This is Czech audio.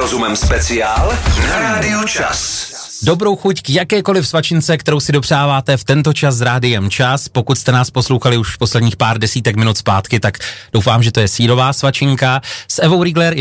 rozumem speciál na Rádiu Čas. Dobrou chuť k jakékoliv svačince, kterou si dopřáváte v tento čas s Rádiem Čas. Pokud jste nás poslouchali už posledních pár desítek minut zpátky, tak doufám, že to je sýrová svačinka. S Evou Riegler